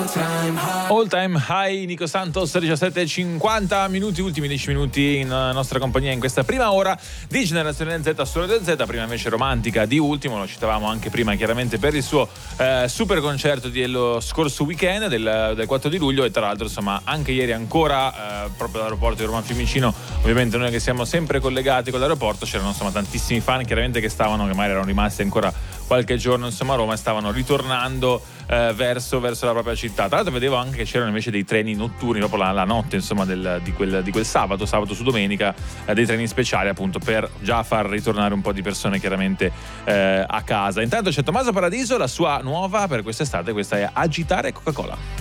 All Time High, Nico Santos, 17:50 minuti, ultimi 10 minuti in nostra compagnia in questa prima ora di Generazione Z su Radio Z. Prima invece Romantica di Ultimo, lo citavamo anche prima chiaramente per il suo super concerto dello scorso weekend del 4 di luglio, e tra l'altro insomma anche ieri ancora proprio all'aeroporto di Roma Fiumicino, ovviamente noi che siamo sempre collegati con l'aeroporto, c'erano insomma tantissimi fan chiaramente che magari erano rimasti ancora qualche giorno insomma a Roma e stavano ritornando verso la propria città. Tra l'altro vedevo anche che c'erano invece dei treni notturni proprio la notte insomma di quel sabato su domenica, dei treni speciali appunto per già far ritornare un po' di persone chiaramente a casa. Intanto c'è Tommaso Paradiso, la sua nuova per quest'estate, questa è Agitare Coca-Cola.